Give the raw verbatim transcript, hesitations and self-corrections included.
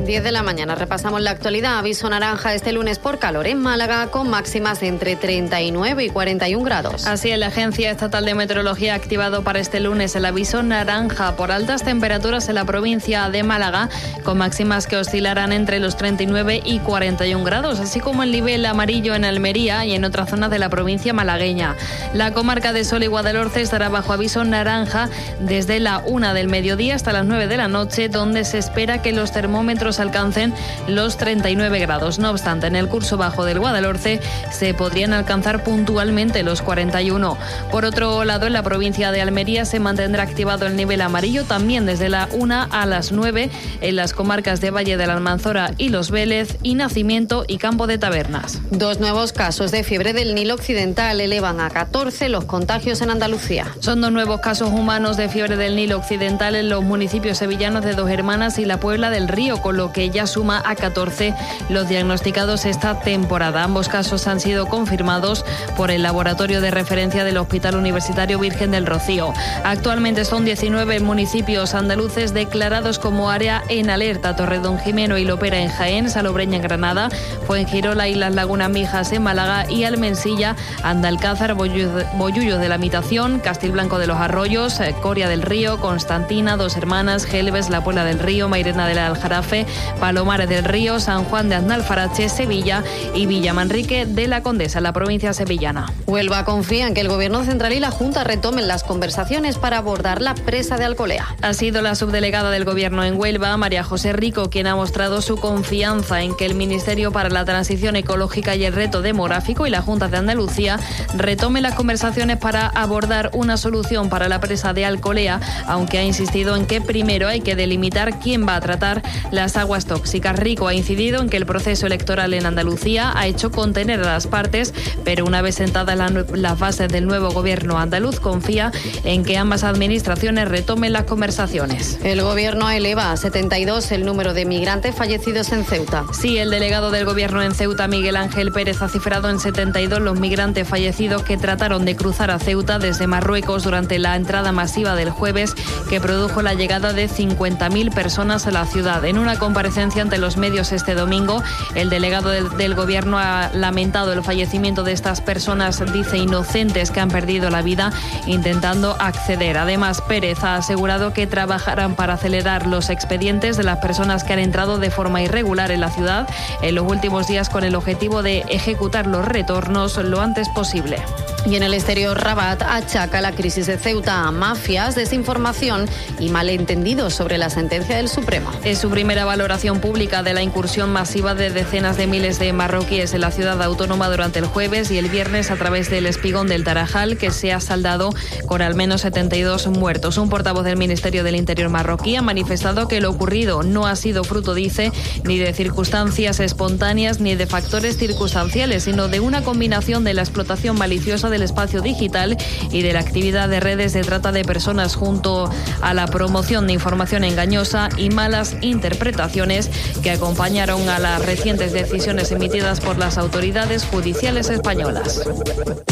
diez de la mañana. Repasamos la actualidad. Aviso naranja este lunes por calor en Málaga, con máximas entre treinta y nueve y cuarenta y un grados. Así es, la Agencia Estatal de Meteorología ha activado para este lunes el aviso naranja por altas temperaturas en la provincia de Málaga, con máximas que oscilarán entre los treinta y nueve y cuarenta y un grados, así como el nivel amarillo en Almería y en otras zonas de la provincia malagueña. La comarca de Sol y Guadalhorce estará bajo aviso naranja desde la una del mediodía hasta las nueve de la noche, donde se espera que los termómetros alcancen los treinta y nueve grados. No obstante, en el curso bajo del Guadalhorce se podrían alcanzar puntualmente los cuarenta y uno. Por otro lado, en la provincia de Almería se mantendrá activado el nivel amarillo también desde la una a las nueve en las comarcas de Valle de la Almanzora y Los Vélez, y Nacimiento y Campo de Tabernas. Dos nuevos casos de fiebre del Nilo Occidental elevan a catorce los contagios en Andalucía. Son dos nuevos casos humanos de fiebre del Nilo Occidental en los municipios sevillanos de Dos Hermanas y la Puebla del Río, con lo que ya suma a catorce los diagnosticados esta temporada. Ambos casos han sido confirmados por el laboratorio de referencia del Hospital Universitario Virgen del Rocío. Actualmente son diecinueve municipios andaluces declarados como área en alerta: Torredonjimeno y Lopera en Jaén, Salobreña en Granada, Fuengirola y Las Lagunas Mijas en Málaga y Almensilla, Andalcázar, Bollullos de la Mitación, Castilblanco de los Arroyos, Coria del Río, Constantina, Dos Hermanas, Gelbes, La Puebla del Río, Mairena del Aljarafe, Palomares del Río, San Juan de Aznalfarache, Sevilla y Villamanrique de la Condesa, la provincia sevillana. Huelva confía en que el Gobierno central y la Junta retomen las conversaciones para abordar la presa de Alcolea. Ha sido la subdelegada del Gobierno en Huelva, María José Rico, quien ha mostrado su confianza en que el Ministerio para la Transición Ecológica y el Reto Demográfico y la Junta de Andalucía retome las conversaciones para abordar una solución para la presa de Alcolea, aunque ha insistido en que primero hay que delimitar quién va a tratar las aguas tóxicas. Rico ha incidido en que el proceso electoral en Andalucía ha hecho contener a las partes, pero una vez sentadas la, las bases del nuevo Gobierno andaluz, confía en que ambas administraciones retomen las conversaciones. El Gobierno eleva a setenta y dos el número de migrantes fallecidos en Ceuta. Sí, el delegado del Gobierno en Ceuta, Miguel Ángel Pérez, ha cifrado en setenta y dos los migrantes fallecidos que trataron de cruzar a Ceuta desde Marruecos durante la entrada masiva del jueves, que produjo la llegada de cincuenta mil personas a la ciudad. En una comparecencia ante los medios este domingo, el delegado del, del Gobierno ha lamentado el fallecimiento de estas personas, dice, inocentes que han perdido la vida intentando acceder. Además, Pérez ha asegurado que trabajarán para acelerar los expedientes de las personas que han entrado de forma irregular en la ciudad en los últimos días, con el objetivo de ejecutar los retornos lo antes posible. Y en el exterior, Rabat achaca la crisis de Ceuta a mafias, desinformación y malentendidos sobre la sentencia del Supremo. Es su primera valoración pública de la incursión masiva de decenas de miles de marroquíes en la ciudad autónoma durante el jueves y el viernes a través del espigón del Tarajal, que se ha saldado con al menos setenta y dos muertos. Un portavoz del Ministerio del Interior marroquí ha manifestado que lo ocurrido no ha sido fruto, dice, ni de circunstancias espontáneas ni de factores circunstanciales, sino de una combinación de la explotación maliciosa del espacio digital y de la actividad de redes de trata de personas, junto a la promoción de información engañosa y malas interpretaciones que acompañaron a las recientes decisiones emitidas por las autoridades judiciales españolas.